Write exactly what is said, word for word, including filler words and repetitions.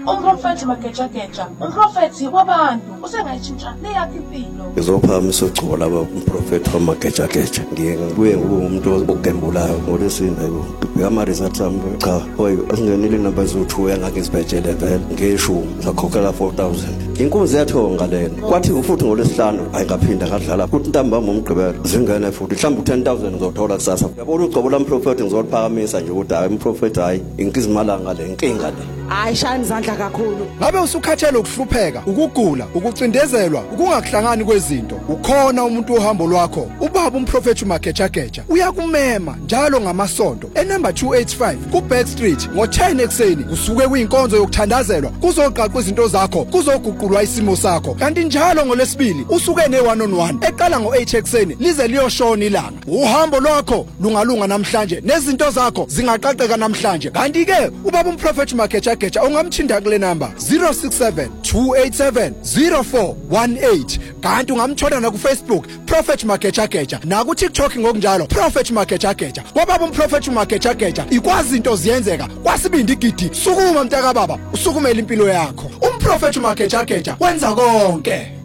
umprofethi magejageja umprofethi wabantu usengayitshintsha leyakhe impilo. Ngizophamisa ugcobo laba umprofethi wamagejageja ngiye ngibuye ngumuntu ogembulayo ngolesine yebo ngama results ami cha hoyo asingenile number zo-two engangizibhetshele vele ngeshumi zakhokhela four thousand inkunzi yathonga lena kwathi futhi ngolesihlanu ayingaphinda kadlala futhi ntambama umgqibelo zingene futhi mhlawumbe ten thousand ngizothola kusasa yabona ugcobo lamprofethi ngizoliphakamisa nje ukuthi hayi umprofethi hayi inkizimalanga le inkinga le hayi shayini izandla kakhulu. Ngabe usukhathele ukuhlupheka ukugula ukucindezelwa ukungakuhlangani kwezinto ukhona umuntu ohambo lwakho ubaba umprofethi uMagejageja uyakumema njalo ngamasonto enumber two eighty-five ku Back Street ngo ten ekseni kusuke kuyinkonzo yokuthandazelwa kuzoqaqwa izinto zakho kuzoguqulwa isimo sakho kanti njalo ngolesibili usuke ne one on one eqala ngo eight ekseni lize liyoshona ilanga uhambo lwakho lungalunga namhlanje nezinto zakho zingaqaqeka namhlanje kanti ke ubaba umprofethi uMagejageja ungamthinda kule number zero six seven two eight seven zero four one eight kanti ungamthola na ku Facebook Prophet Magejageja na ku TikTok ngokunjalo Prophet Magejageja wababa umprofethi uMagejageja ikwazi into ziyenzeka kwasibindi igidi sukuma mntaka baba usukumela impilo yakho umprofethi uMagejageja wenza konke.